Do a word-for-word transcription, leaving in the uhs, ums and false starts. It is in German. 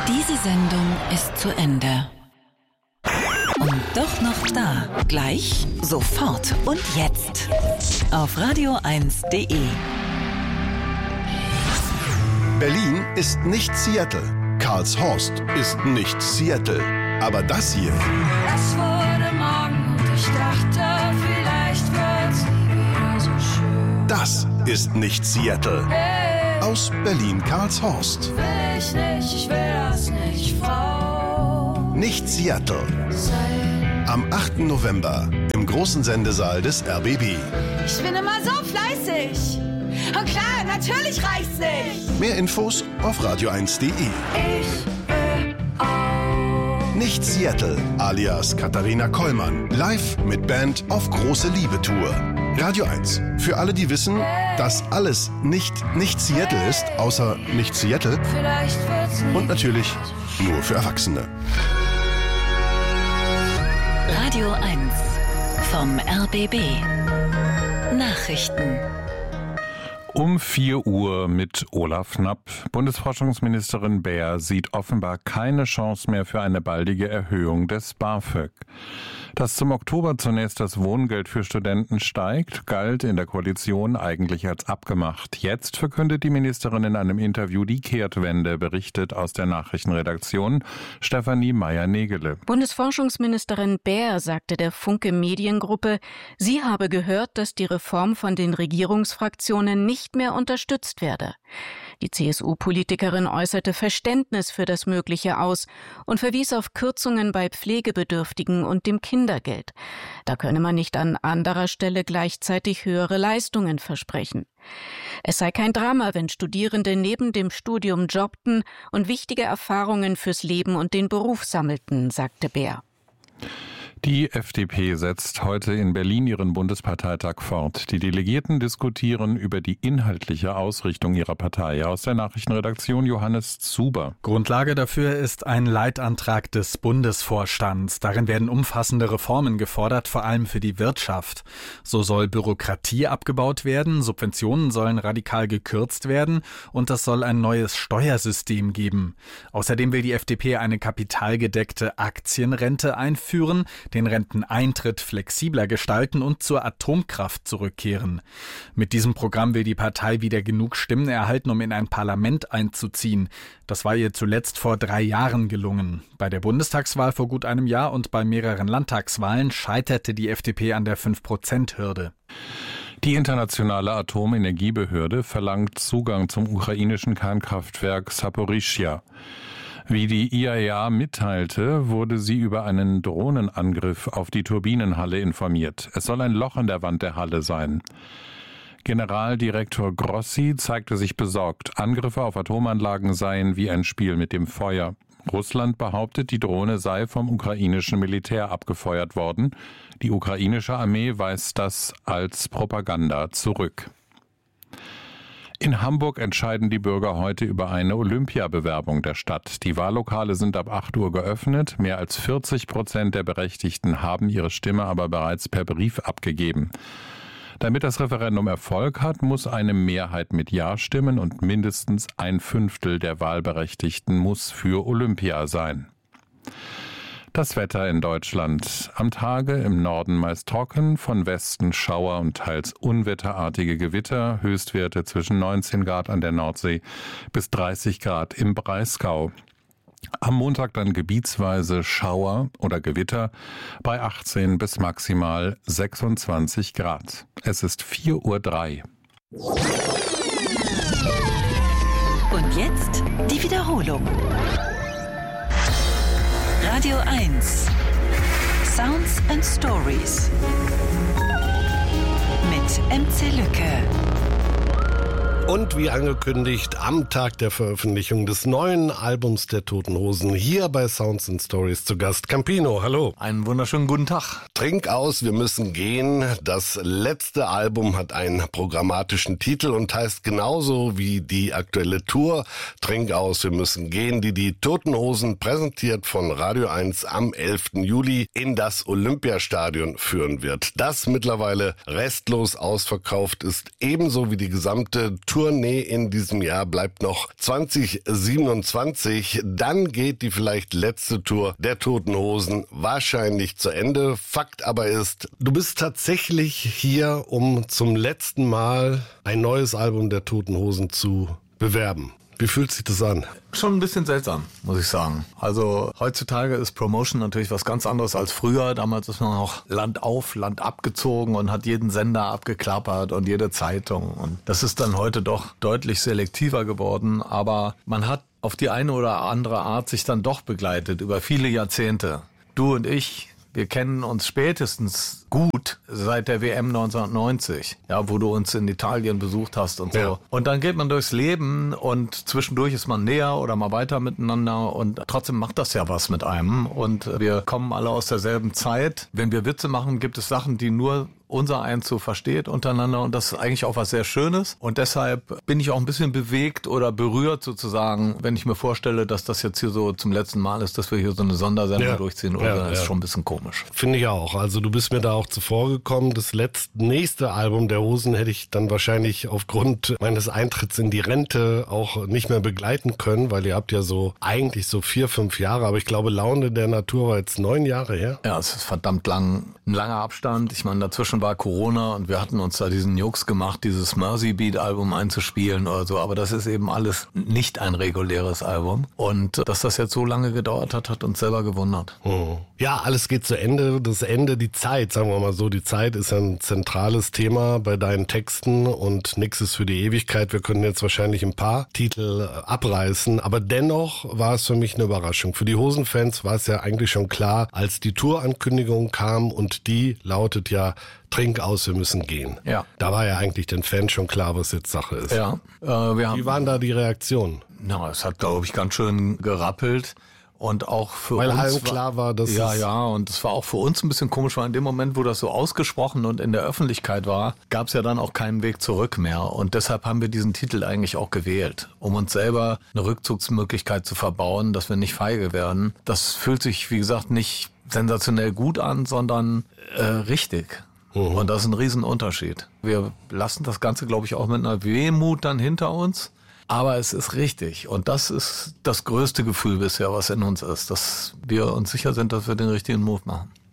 Diese Sendung ist zu Ende. Und doch noch da. Gleich, sofort und jetzt. Auf radio eins punkt de. Berlin ist nicht Seattle. Karlshorst ist nicht Seattle. Aber das hier... Es wurde Morgen und ich dachte, vielleicht wird's nie wieder so schön. Das ist nicht Seattle. Hey, Aus Berlin-Karlshorst. will ich nicht, ich will das nicht, Frau. Nicht Seattle. Sein. Am achten November im großen Sendesaal des R B B. Ich bin immer so fleißig. Und klar, natürlich reicht's nicht. Mehr Infos auf radio eins punkt de. Ich will auch. Nicht Seattle, alias Katharina Kollmann. Live mit Band auf große Liebe-Tour. Radio eins. Für alle, die wissen, dass alles nicht nicht Seattle ist, außer nicht Seattle. Vielleicht wird's nie. Und natürlich nur für Erwachsene. Radio eins vom R B B. Nachrichten. Um vier Uhr mit Olaf Knapp. Bundesforschungsministerin Baer sieht offenbar keine Chance mehr für eine baldige Erhöhung des BAföG. Dass zum Oktober zunächst das Wohngeld für Studenten steigt, galt in der Koalition eigentlich als abgemacht. Jetzt verkündet die Ministerin in einem Interview die Kehrtwende, berichtet aus der Nachrichtenredaktion Stefanie Meyer-Negele. Bundesforschungsministerin Baer sagte der Funke Mediengruppe, sie habe gehört, dass die Reform von den Regierungsfraktionen nicht mehr unterstützt werde. Die C S U-Politikerin äußerte Verständnis für das Mögliche aus und verwies auf Kürzungen bei Pflegebedürftigen und dem Kindergeld. Da könne man nicht an anderer Stelle gleichzeitig höhere Leistungen versprechen. Es sei kein Drama, wenn Studierende neben dem Studium jobbten und wichtige Erfahrungen fürs Leben und den Beruf sammelten, sagte Baer. Die F D P setzt heute in Berlin ihren Bundesparteitag fort. Die Delegierten diskutieren über die inhaltliche Ausrichtung ihrer Partei. Aus der Nachrichtenredaktion Johannes Zuber. Grundlage dafür ist ein Leitantrag des Bundesvorstands. Darin werden umfassende Reformen gefordert, vor allem für die Wirtschaft. So soll Bürokratie abgebaut werden, Subventionen sollen radikal gekürzt werden und es soll ein neues Steuersystem geben. Außerdem will die F D P eine kapitalgedeckte Aktienrente einführen, den Renteneintritt flexibler gestalten und zur Atomkraft zurückkehren. Mit diesem Programm will die Partei wieder genug Stimmen erhalten, um in ein Parlament einzuziehen. Das war ihr zuletzt vor drei Jahren gelungen. Bei der Bundestagswahl vor gut einem Jahr und bei mehreren Landtagswahlen scheiterte die F D P an der fünf Prozent Hürde. Die internationale Atomenergiebehörde verlangt Zugang zum ukrainischen Kernkraftwerk Saporischschja. Wie die I A E A mitteilte, wurde sie über einen Drohnenangriff auf die Turbinenhalle informiert. Es soll ein Loch in der Wand der Halle sein. Generaldirektor Grossi zeigte sich besorgt. Angriffe auf Atomanlagen seien wie ein Spiel mit dem Feuer. Russland behauptet, die Drohne sei vom ukrainischen Militär abgefeuert worden. Die ukrainische Armee weist das als Propaganda zurück. In Hamburg entscheiden die Bürger heute über eine Olympiabewerbung der Stadt. Die Wahllokale sind ab acht Uhr geöffnet. Mehr als vierzig Prozent der Berechtigten haben ihre Stimme aber bereits per Brief abgegeben. Damit das Referendum Erfolg hat, muss eine Mehrheit mit Ja stimmen und mindestens ein Fünftel der Wahlberechtigten muss für Olympia sein. Das Wetter in Deutschland. Am Tage im Norden meist trocken, von Westen Schauer und teils unwetterartige Gewitter, Höchstwerte zwischen neunzehn Grad an der Nordsee bis dreißig Grad im Breisgau. Am Montag dann gebietsweise Schauer oder Gewitter bei achtzehn bis maximal sechsundzwanzig Grad. Es ist vier Uhr drei. Und jetzt die Wiederholung. Radio eins. Sounds and Stories. Mit M C Lücke. Und wie angekündigt, am Tag der Veröffentlichung des neuen Albums der Toten Hosen hier bei Sounds and Stories zu Gast Campino. Hallo. Einen wunderschönen guten Tag. Trink aus, wir müssen gehen. Das letzte Album hat einen programmatischen Titel und heißt genauso wie die aktuelle Tour Trink aus, wir müssen gehen, die die Toten Hosen präsentiert von Radio eins am elften Juli in das Olympiastadion führen wird. Das mittlerweile restlos ausverkauft ist, ebenso wie die gesamte Tour Tournee in diesem Jahr bleibt noch zwanzig siebenundzwanzig. Dann geht die vielleicht letzte Tour der Toten Hosen wahrscheinlich zu Ende. Fakt aber ist, du bist tatsächlich hier, um zum letzten Mal ein neues Album der Toten Hosen zu bewerben. Wie fühlt sich das an? Schon ein bisschen seltsam, muss ich sagen. Also heutzutage ist Promotion natürlich was ganz anderes als früher. Damals ist man noch Land auf, Land abgezogen und hat jeden Sender abgeklappert und jede Zeitung. Und das ist dann heute doch deutlich selektiver geworden. Aber man hat auf die eine oder andere Art sich dann doch begleitet über viele Jahrzehnte. Du und ich, wir kennen uns spätestens gut seit der W M neunzehnhundertneunzig, ja, wo du uns in Italien besucht hast und so. Ja. Und dann geht man durchs Leben und zwischendurch ist man näher oder mal weiter miteinander und trotzdem macht das ja was mit einem. Und wir kommen alle aus derselben Zeit. Wenn wir Witze machen, gibt es Sachen, die nur unser eins so versteht untereinander und das ist eigentlich auch was sehr Schönes und deshalb bin ich auch ein bisschen bewegt oder berührt sozusagen, wenn ich mir vorstelle, dass das jetzt hier so zum letzten Mal ist, dass wir hier so eine Sondersendung ja. durchziehen oder ja, das ist ja. schon ein bisschen komisch. Finde ich auch. Also du bist mir da auch zuvor gekommen. Das letzte, nächste Album der Hosen hätte ich dann wahrscheinlich aufgrund meines Eintritts in die Rente auch nicht mehr begleiten können, weil ihr habt ja so eigentlich so vier, fünf Jahre, aber ich glaube Laune der Natur war jetzt neun Jahre her. Ja, es ist verdammt lang, ein langer Abstand. Ich meine, dazwischen war Corona und wir hatten uns da diesen Jux gemacht, dieses Mercy Beat Album einzuspielen oder so, aber das ist eben alles nicht ein reguläres Album und dass das jetzt so lange gedauert hat, hat uns selber gewundert. Hm. Ja, alles geht zu Ende, das Ende, die Zeit, sagen wir mal so, die Zeit ist ein zentrales Thema bei deinen Texten und nix ist für die Ewigkeit. Wir können jetzt wahrscheinlich ein paar Titel abreißen, aber dennoch war es für mich eine Überraschung. Für die Hosenfans war es ja eigentlich schon klar, als die Tourankündigung kam und die lautet ja Trink aus, wir müssen gehen. Ja. Da war ja eigentlich den Fans schon klar, was jetzt Sache ist. Ja. Äh, wir haben, Wie waren da die Reaktionen? Na, es hat, glaube ich, ganz schön gerappelt. Und auch für weil uns. Weil allen klar war, dass Ja, es ja, und es war auch für uns ein bisschen komisch, weil in dem Moment, wo das so ausgesprochen und in der Öffentlichkeit war, gab es ja dann auch keinen Weg zurück mehr. Und deshalb haben wir diesen Titel eigentlich auch gewählt, um uns selber eine Rückzugsmöglichkeit zu verbauen, dass wir nicht feige werden. Das fühlt sich, wie gesagt, nicht sensationell gut an, sondern äh, richtig. Mhm. Und das ist ein Riesenunterschied. Wir lassen das Ganze, glaube ich, auch mit einer Wehmut dann hinter uns. Aber es ist richtig. Und das ist das größte Gefühl bisher, was in uns ist, dass wir uns sicher sind, dass wir den richtigen Move machen.